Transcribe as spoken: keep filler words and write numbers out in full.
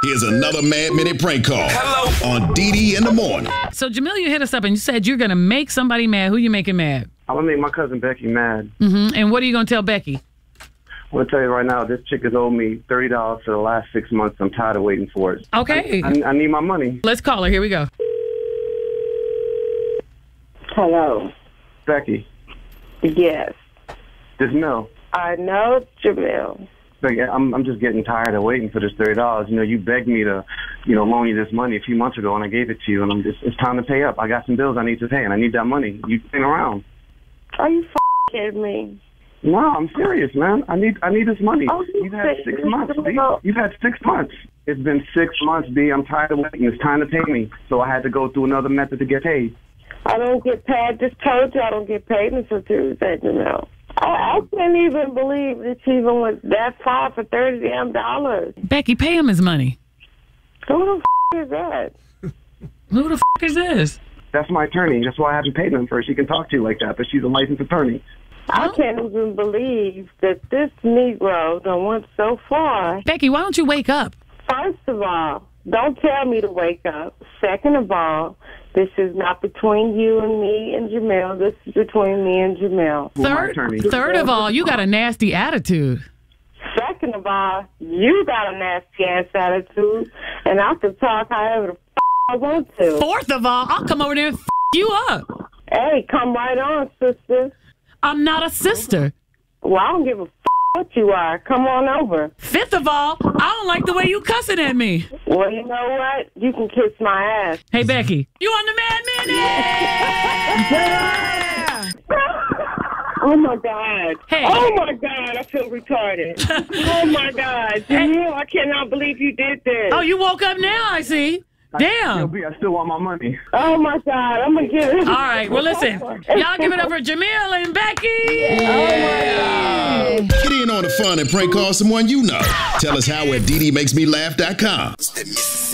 Here's another Mad Minute prank call. Hello. On D D in the morning. So, Jamil, you hit us up and you said you're going to make somebody mad. Who you making mad? I'm going to make my cousin Becky mad. Mm-hmm. And what are you going to tell Becky? I'm going to tell you right now, this chick has owed me thirty dollars for the last six months. I'm tired of waiting for it. Okay. I, I, I need my money. Let's call her. Here we go. Hello. Becky. Yes. This Mel. I know, Jamil. Becky, I'm, I'm just getting tired of waiting for this thirty dollars. You know, you begged me to, you know, loan you this money a few months ago, and I gave it to you, and I'm just, it's time to pay up. I got some bills I need to pay, and I need that money. You hang around. Are you f***ing kidding me? No, I'm serious, man. I need I need this money. Oh, You've had six months, B. You've had six months. It's been six months, B. I'm tired of waiting. It's time to pay me. So I had to go through another method to get paid. I don't get paid. I just told you I don't get paid until Tuesday, Jamil. I, I can't even believe that she even went that far for thirty damn dollars. Becky, pay him his money. Who the f*** is that? Who the f*** is this? That's my attorney. That's why I haven't paid them first. She can talk to you like that, but she's a licensed attorney. I can't even believe that this Negro done went so far. Becky, why don't you wake up? First of all, don't tell me to wake up. Second of all, this is not between you and me and Jamil. This is between me and Jamil. Third, third of all, you got a nasty attitude. Second of all, you got a nasty-ass attitude, and I can talk however the f*** I want to. Fourth of all, I'll come over there and f*** you up. Hey, come right on, sister. I'm not a sister. Well, I don't give a f*** what you are. Come on over. Fifth of all, I don't like the way you cussing at me. Well, you know what? You can kiss my ass. Hey, Becky, you on the Mad Minute? Yeah! Oh, my God. Hey. Oh, my God. I feel retarded. Oh, my God. Jamil, I cannot believe you did this. Oh, you woke up now, I see. Damn. I, B, I still want my money. Oh, my God. I'm going to get it. All right. Well, listen. Y'all give it up for Jamil and Becky. Yeah. Get in on the fun and prank call someone you know. Tell us how at D D makes me laugh dot com.